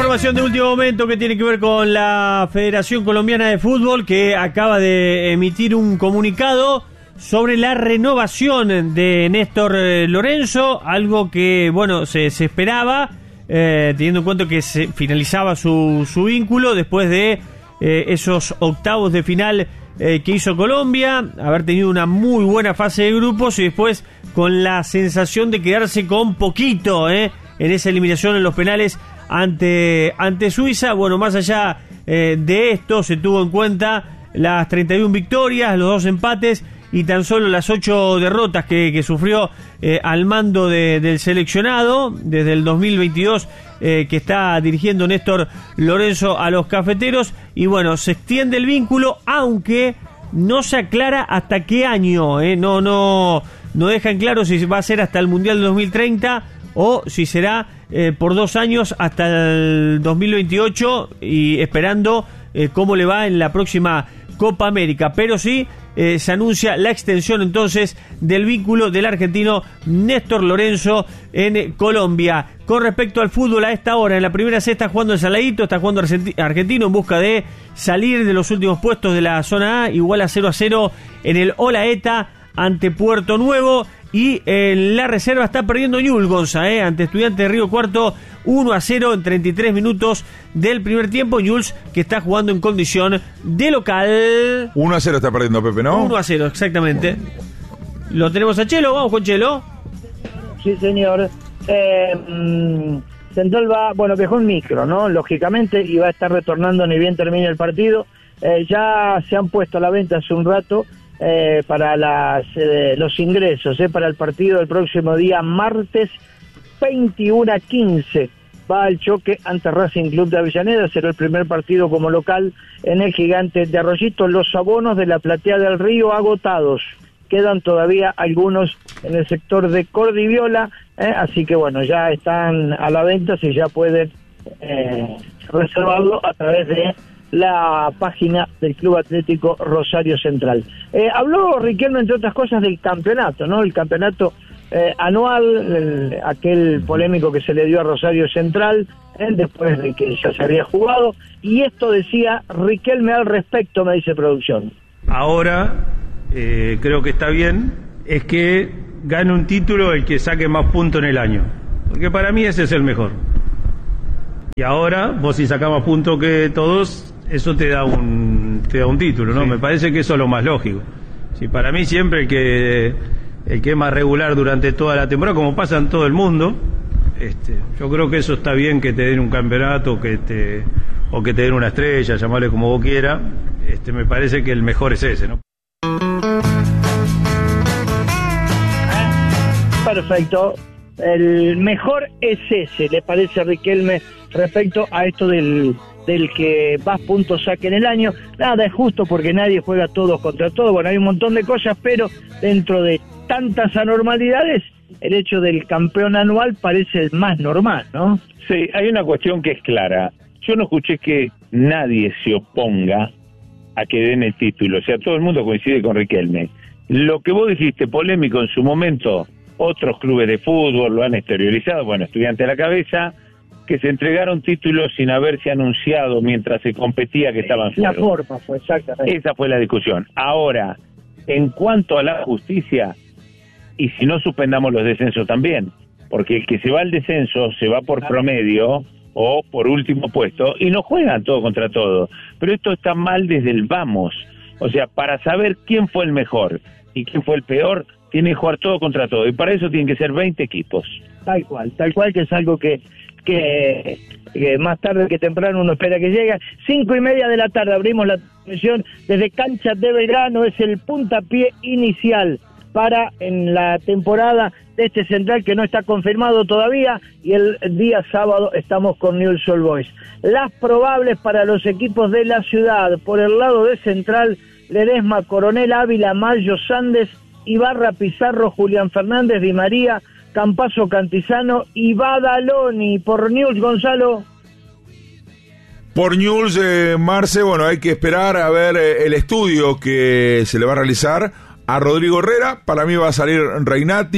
Información de último momento que tiene que ver con la Federación Colombiana de Fútbol, que acaba de emitir un comunicado sobre la renovación de Néstor Lorenzo, algo que, bueno, se esperaba, teniendo en cuenta que se finalizaba su vínculo después de esos octavos de final que hizo Colombia, haber tenido una muy buena fase de grupos y después con la sensación de quedarse con poquito en esa eliminación en los penales ante Suiza. Bueno, más allá de esto, se tuvo en cuenta las 31 victorias, los 2 empates y tan solo las 8 derrotas que sufrió al mando del seleccionado desde el 2022 que está dirigiendo Néstor Lorenzo a los cafeteros. Y bueno, se extiende el vínculo, aunque no se aclara hasta qué año, no deja en claro si va a ser hasta el Mundial de 2030 o si será por 2 años hasta el 2028 y esperando cómo le va en la próxima Copa América. Pero sí se anuncia la extensión entonces del vínculo del argentino Néstor Lorenzo en Colombia. Con respecto al fútbol, a esta hora en la primera C está jugando el Saladito, está jugando Argentino en busca de salir de los últimos puestos de la zona A, igual a 0-0 en el Olaeta ante Puerto Nuevo. Y en la reserva está perdiendo Newell's, Gonza, ante Estudiantes de Río Cuarto 1-0 en 33 minutos del primer tiempo. Newell's que está jugando en condición de local. 1-0 está perdiendo Pepe, ¿no? 1-0, exactamente. Lo tenemos a Chelo, vamos con Chelo. Sí, señor. Central va, bueno, viajó en micro, ¿no? Lógicamente, y va a estar retornando ni bien termine el partido. Ya se han puesto a la venta hace un rato para los ingresos para el partido del próximo día martes 21:15 va al choque ante Racing Club de Avellaneda. Será el primer partido como local en el Gigante de Arroyito. Los abonos de la Platea del Río agotados, quedan todavía algunos en el sector de Cordiviola, así que bueno, ya están a la venta, si ya pueden reservarlo a través de la página del Club Atlético Rosario Central. Habló Riquelme, entre otras cosas, del campeonato, ¿no? El campeonato anual, aquel polémico que se le dio a Rosario Central, después de que ya se había jugado, y esto decía Riquelme al respecto, me dice producción. Ahora, creo que está bien, es que gane un título el que saque más puntos en el año, porque para mí ese es el mejor. Y ahora, vos si sacás más puntos que todos, eso te da un título, ¿no? Sí. Me parece que eso es lo más lógico. Sí, para mí siempre el que es más regular durante toda la temporada, como pasa en todo el mundo, yo creo que eso está bien, que te den un campeonato, o que te den una estrella, llamarle como vos quieras. Me parece que el mejor es ese, ¿no? Perfecto. El mejor es ese, le parece a Riquelme respecto a esto del que más puntos saque en el año. Nada es justo porque nadie juega todos contra todos. Bueno, hay un montón de cosas, pero dentro de tantas anormalidades, el hecho del campeón anual parece el más normal, ¿no? Sí, hay una cuestión que es clara. Yo no escuché que nadie se oponga a que den el título. O sea, todo el mundo coincide con Riquelme. Lo que vos dijiste, polémico en su momento, otros clubes de fútbol lo han exteriorizado, bueno, Estudiantes a la cabeza, que se entregaron títulos sin haberse anunciado mientras se competía que estaban fuera. La forma fue exactamente. Esa fue la discusión. Ahora, en cuanto a la justicia, y si no suspendamos los descensos también, porque el que se va al descenso se va por promedio o por último puesto y no juegan todo contra todo. Pero esto está mal desde el vamos. O sea, para saber quién fue el mejor y quién fue el peor, tiene que jugar todo contra todo, y para eso tienen que ser 20 equipos. Tal cual, que es algo que más tarde que temprano uno espera que llegue. 5:30 de la tarde abrimos la transmisión desde Cancha de Belgrano, es el puntapié inicial para en la temporada de este Central que no está confirmado todavía, y el día sábado estamos con Newell's Old Boys. Las probables para los equipos de la ciudad: por el lado de Central, Ledesma, Coronel Ávila, Mayo, Sandes, Ibarra, Pizarro, Julián Fernández, Di María, Campazo, Cantizano y Badaloni. Por Newell's, Gonzalo. Por Newell's, Marce, bueno, hay que esperar a ver el estudio que se le va a realizar a Rodrigo Herrera. Para mí va a salir Reinati,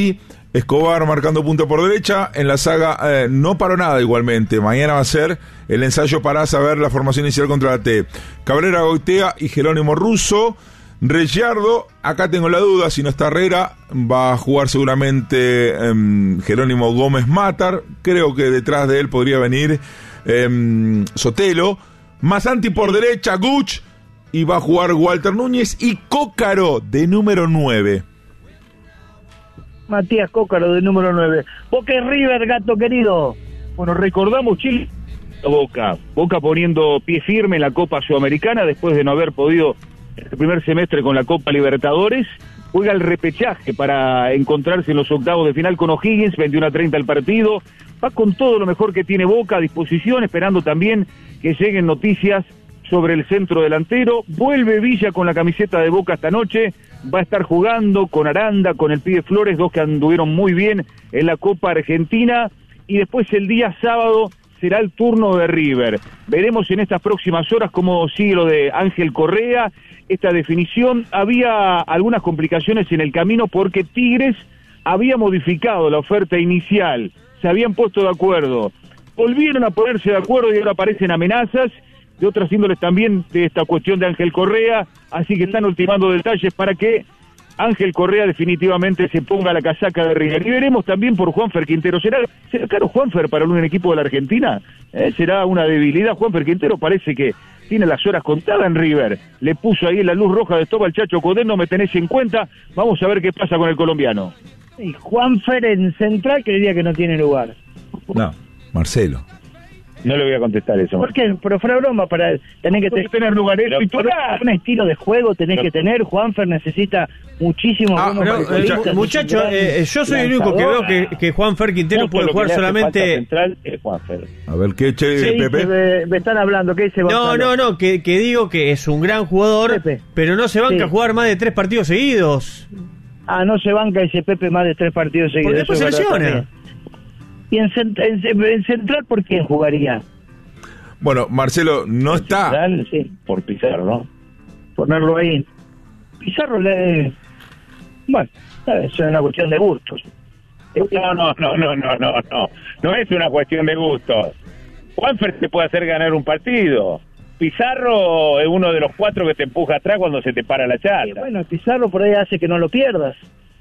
Escobar marcando punta por derecha. En la saga no paró nada igualmente. Mañana va a ser el ensayo para saber la formación inicial contra la T. Cabrera, Goitea y Jerónimo Russo. Reyardo, acá tengo la duda, si no está Herrera, va a jugar seguramente Jerónimo Gómez Matar. Creo que detrás de él podría venir Sotelo. Masanti por derecha, Guch, y va a jugar Walter Núñez y Cócaro de número 9. Matías Cócaro de número 9. Boca y River, gato querido. Bueno, recordamos Chile, Boca poniendo pie firme en la Copa Sudamericana después de no haber podido el primer semestre con la Copa Libertadores. Juega el repechaje para encontrarse en los octavos de final con O'Higgins, 21-30 el partido. Va con todo lo mejor que tiene Boca a disposición, esperando también que lleguen noticias sobre el centro delantero. Vuelve Villa con la camiseta de Boca esta noche, va a estar jugando con Aranda, con el Pibe Flores, dos que anduvieron muy bien en la Copa Argentina, y después el día sábado será el turno de River. Veremos en estas próximas horas cómo sigue lo de Ángel Correa, esta definición. Había algunas complicaciones en el camino porque Tigres había modificado la oferta inicial, se habían puesto de acuerdo, volvieron a ponerse de acuerdo y ahora aparecen amenazas de otras índoles también de esta cuestión de Ángel Correa, así que están ultimando detalles para que Ángel Correa definitivamente se ponga la casaca de River. Y veremos también por Juanfer Quintero. ¿Será caro Juanfer para un equipo de la Argentina? ¿Será una debilidad? Juanfer Quintero parece que tiene las horas contadas en River. Le puso ahí la luz roja de todo al Chacho Codén, no me tenés en cuenta. Vamos a ver qué pasa con el colombiano. Y Juanfer en central creería que no tiene lugar. No, Marcelo. No le voy a contestar eso. ¿Por qué? Pero fuera broma, para tener que tener lugares un estilo de juego tenés que tener. Juanfer necesita muchísimo. Muchachos, yo soy el único que veo que Juanfer Quintero puede jugar solamente central es Juanfer. A ver qué Pepe. Me están hablando, ¿qué dice Gonzalo? No, que digo que es un gran jugador, Pepe, pero no se banca a jugar más de 3 partidos seguidos. No se banca ese Pepe más de 3 partidos seguidos. Porque después se lesiona. ¿Y en central por quién jugaría? Bueno, Marcelo no está. Central, sí. Por Pizarro, ¿no? Ponerlo ahí. Pizarro le... Bueno, eso es una cuestión de gustos. No. No es una cuestión de gustos. Juanfer te puede hacer ganar un partido. Pizarro es uno de los 4 que te empuja atrás cuando se te para la chata. Bueno, Pizarro por ahí hace que no lo pierdas.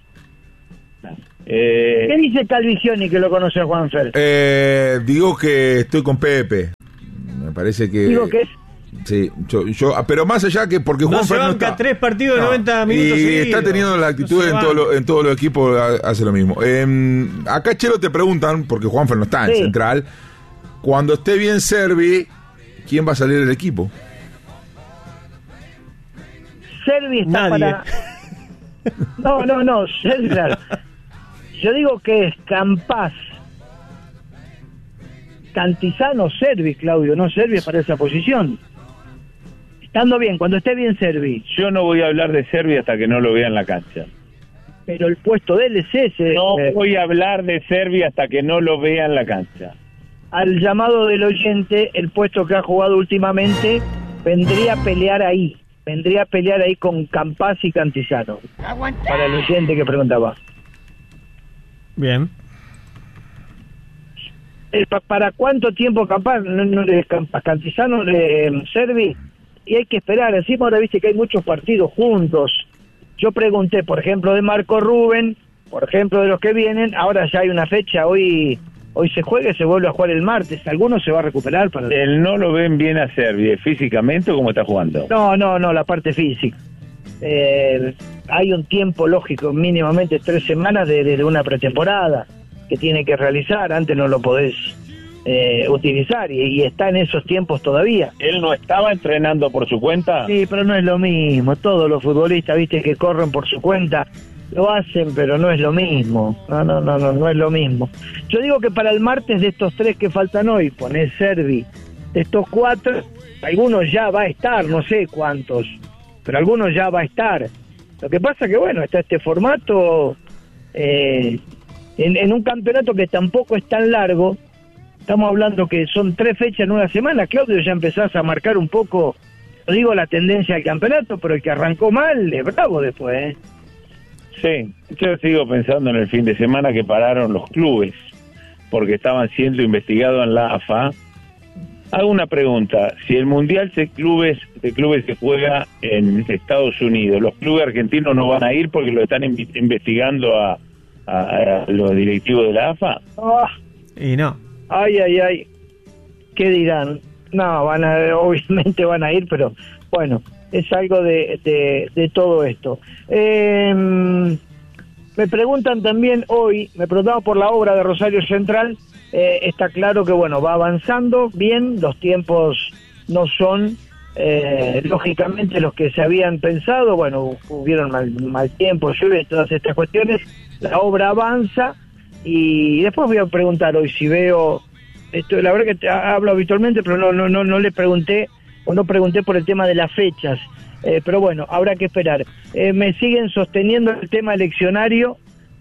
¿Qué dice Calvigioni que lo conoce a Juanfer? Digo que estoy con Pepe. Me parece que... Digo que es... Sí, yo, pero más allá que porque Juanfer no está 3 partidos de 90 minutos y seguidos. Está teniendo la actitud en todos los equipos, hace lo mismo. Acá Chelo te preguntan, porque Juanfer no está en central, cuando esté bien Servi, ¿quién va a salir del equipo? Servi está para... No, Servi, claro. Yo digo que es Campás, Cantizano, Servi, Claudio, no Servi para esa posición. Estando bien, cuando esté bien Servi. Yo no voy a hablar de Servi hasta que no lo vea en la cancha. Pero el puesto de él es ese. No voy a hablar de Servi hasta que no lo vea en la cancha. Al llamado del oyente, el puesto que ha jugado últimamente vendría a pelear ahí. Vendría a pelear ahí con Campás y Cantizano. ¡Aguantá! Para el oyente que preguntaba. Bien. ¿Para cuánto tiempo Campás? Cantizano, Servi, y hay que esperar. Encima ahora viste que hay muchos partidos juntos. Yo pregunté, por ejemplo, de Marco Rubén, por ejemplo, de los que vienen. Ahora ya hay una fecha, hoy se juega y se vuelve a jugar el martes. ¿Alguno se va a recuperar? ¿El no lo ven bien a Servi físicamente o cómo está jugando? No, la parte física. Hay un tiempo lógico, mínimamente 3 semanas de una pretemporada que tiene que realizar, antes no lo podés utilizar y está en esos tiempos todavía. ¿Él no estaba entrenando por su cuenta? Sí, pero no es lo mismo. Todos los futbolistas, viste, que corren por su cuenta, lo hacen, pero no es lo mismo. No es lo mismo. Yo digo que para el martes de estos 3 que faltan hoy, poner Servi, de estos 4, algunos ya va a estar, no sé cuántos, pero algunos ya va a estar. Lo que pasa que, bueno, está este formato en un campeonato que tampoco es tan largo. Estamos hablando que son 3 fechas en una semana. Claudio, ya empezás a marcar un poco, no digo la tendencia del campeonato, pero el que arrancó mal es bravo después, Sí, yo sigo pensando en el fin de semana que pararon los clubes, porque estaban siendo investigados en la AFA. Hago una pregunta, si el Mundial de clubes se juega en Estados Unidos, ¿los clubes argentinos no van a ir porque lo están investigando a los directivos de la AFA? Y no. Ay, ¿qué dirán? No, obviamente van a ir, pero bueno, es algo de todo esto. Me preguntan también hoy, me preguntaban por la obra de Rosario Central. Está claro que, bueno, va avanzando bien, los tiempos no son, lógicamente, los que se habían pensado. Bueno, hubieron mal tiempo, lluvia y todas estas cuestiones. La obra avanza y después voy a preguntar hoy si veo... Esto, la verdad que hablo habitualmente, pero no le pregunté, o no pregunté por el tema de las fechas. Pero bueno, habrá que esperar. Me siguen sosteniendo el tema eleccionario,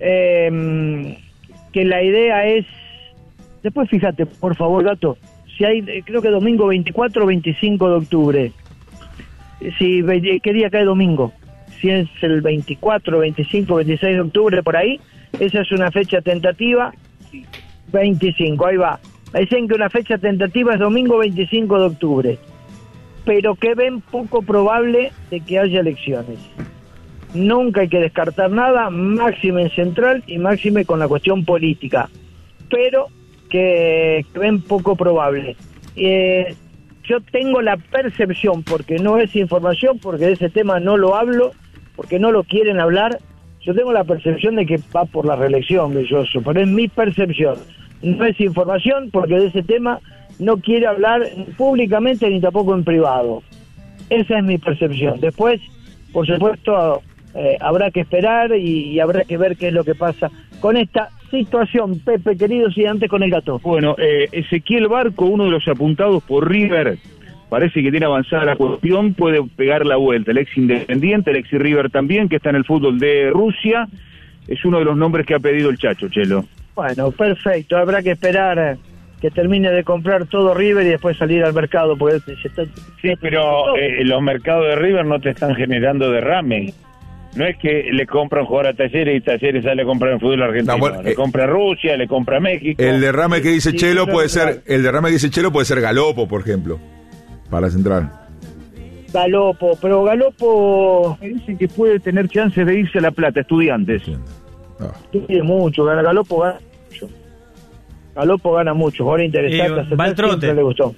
que la idea es... Después fíjate, por favor, Gato, si hay, creo que domingo 24 o 25 de octubre. Si ¿qué día cae domingo? Si es el 24, 25, 26 de octubre, por ahí, esa es una fecha tentativa. 25, ahí va. Dicen que una fecha tentativa es domingo 25 de octubre, pero que ven poco probable de que haya elecciones. Nunca hay que descartar nada, máxime en Central y máxime con la cuestión política, pero que ven poco probable. Yo tengo la percepción, porque no es información, porque de ese tema no lo hablo, porque no lo quieren hablar, yo tengo la percepción de que va por la reelección, Belloso, pero es mi percepción. No es información, porque de ese tema no quiere hablar públicamente ni tampoco en privado. Esa es mi percepción. Después, por supuesto, habrá que esperar y habrá que ver qué es lo que pasa con esta situación. Pepe, querido, y antes con el Gato. Bueno, Ezequiel Barco, uno de los apuntados por River, parece que tiene avanzada la cuestión, puede pegar la vuelta. El ex Independiente, el ex River también, que está en el fútbol de Rusia, es uno de los nombres que ha pedido el Chacho, Chelo. Bueno, perfecto, habrá que esperar que termine de comprar todo River y después salir al mercado, porque se está... Sí, pero los mercados de River no te están generando derrame. No es que le compra un jugador a Talleres y Talleres sale a comprar el fútbol argentino. No, bueno, le compra a Rusia, le compra a México. El derrame que dice Chelo puede ser, el derrame que dice Chelo puede ser Galopo, por ejemplo, para Central. Galopo, pero Galopo... Me dicen que puede tener chances de irse a La Plata, Estudiantes. Tiene mucho, Galopo gana mucho. Galopo gana mucho, jugador interesante. Va al trote. Siempre le gustó.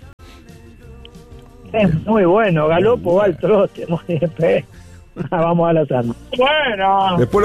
Es muy bueno, Galopo va al trote. Muy bien, vamos a la tarde. Bueno. Después